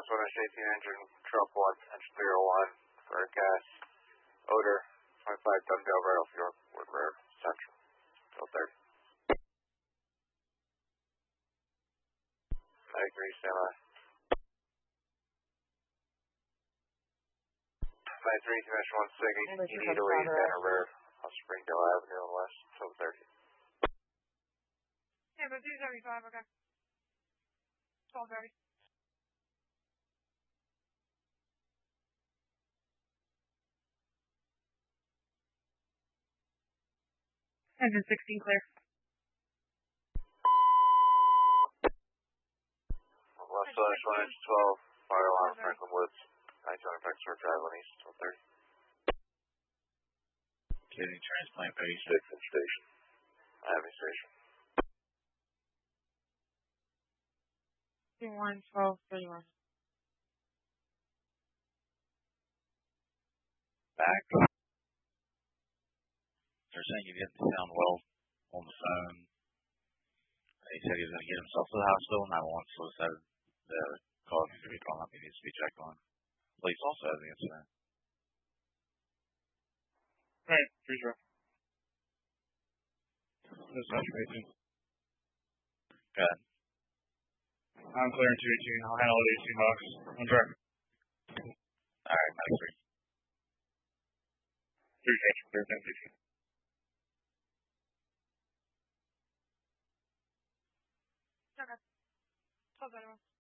last one is 18 engine, Trump 1, engine 301 for gas, odor, 25 Dundale Rail, York, Wood Rare, Central, till 30. I agree, stand by. 93, Connection 1 Sig, ED to Lee, Banner Rare, Springdale Avenue, West, till 30. Yeah, but 275, okay. 1230. Engine 16 clear. Left slash 1 inch 12, fire alarm, Franklin Woods, 920 Vexor Drive on East, till 30. Kidney transplant 36 in station. Miami Station. 1, 12, 31. Back. They're saying he didn't sound well on the phone. He said he was going to get himself to the hospital. 911 so said the call needs to be gone up. He needs to be checked on. Police also has the incident. Alright, freeze row. This is Mason. Go ahead. I'm clearing 218. I'll handle it 18 bucks. On track. Alright, Medic 3. 3 section, clear 10 Okay. 1231.